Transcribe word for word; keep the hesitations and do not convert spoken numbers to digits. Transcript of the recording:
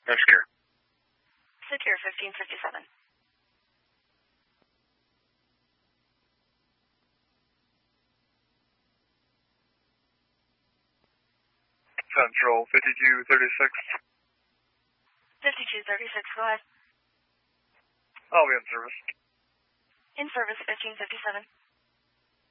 No secure. Secure fifteen fifty-seven. Central fifty-two thirty-six. fifty-two thirty-six, go ahead. I'll be in service. In service fifteen fifty-seven.